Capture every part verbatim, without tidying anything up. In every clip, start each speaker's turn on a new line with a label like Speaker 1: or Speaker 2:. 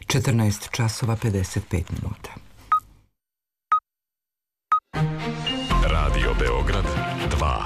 Speaker 1: četrnaest časova pedeset pet minuta.
Speaker 2: Radio Beograd dva.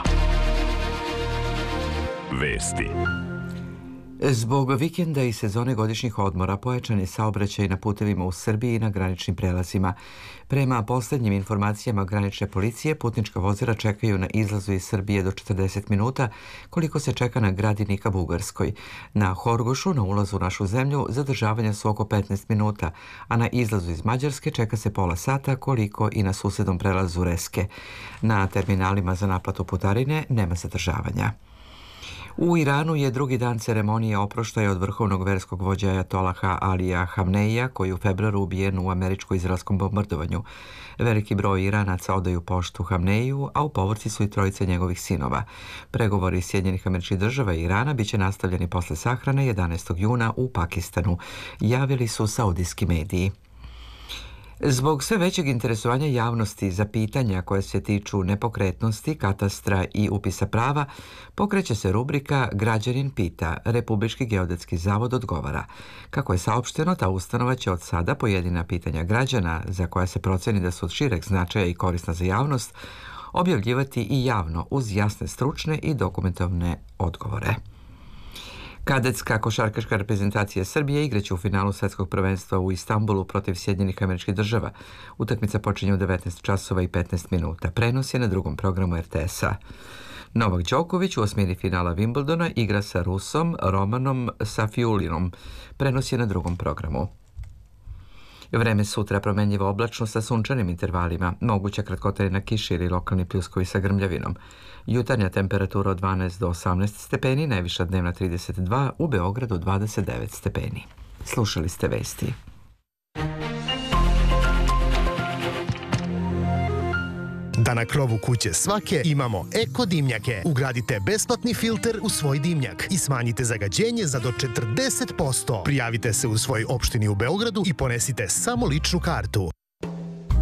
Speaker 2: Vesti.
Speaker 1: Zbog vikenda i sezone godišnjih odmora pojačan je saobraćaj na putevima u Srbiji i na graničnim prelazima. Prema poslednjim informacijama granične policije, putnička vozila čekaju na izlazu iz Srbije do četrdeset minuta, koliko se čeka na Gradini ka Bugarskoj. Na Horgošu, na ulazu u našu zemlju, zadržavanja su oko petnaest minuta, a na izlazu iz Mađarske čeka se pola sata, koliko i na susednom prelazu Reske. Na terminalima za naplatu putarine nema zadržavanja. U Iranu je drugi dan ceremonije oproštaja od vrhovnog verskog vođa ajatolaha Alija Hamneija, koji je u februaru ubijen u američko-izraelskom bombardovanju. Veliki broj Iranaca odaju poštu Hamneiju, a u povorci su i trojice njegovih sinova. Pregovori Sjedinjenih Američkih Država i Irana biće nastavljeni posle sahrane jedanaestog juna u Pakistanu, javili su saudijski mediji. Zbog sve većeg interesovanja javnosti za pitanja koje se tiču nepokretnosti, katastra i upisa prava, pokreće se rubrika Građanin pita, Republički geodetski zavod odgovara. Kako je saopšteno, ta ustanova će od sada pojedina pitanja građana, za koja se proceni da su od šireg značaja i korisna za javnost, objavljivati i javno uz jasne stručne i dokumentovne odgovore. Kadetska košarkaška reprezentacija Srbije igraće u finalu svetskog prvenstva u Istanbulu protiv Sjedinjenih Američkih Država. Utakmica počinje u devetnaest časova i petnaest minuta. Prenos je na drugom programu er te es-a. Novak Đoković u osmini finala Wimbledona igra sa Rusom Romanom Safiulinom. Prenos je na drugom programu. Vreme sutra promenljivo oblačno sa sunčanim intervalima, moguća kratkotrajna kiša ili lokalni pljuskovi sa grmljavinom. Jutarnja temperatura od dvanaest do osamnaest stepeni, najviša dnevna trideset dva, u Beogradu dvadeset devet stepeni. Slušali ste vesti.
Speaker 3: Da na krovu kuće svake imamo eko dimnjake. Ugradite besplatni filter u svoj dimnjak i smanjite zagađenje za do četrdeset posto. Prijavite se u svoj opštini u Beogradu i ponesite samo ličnu kartu.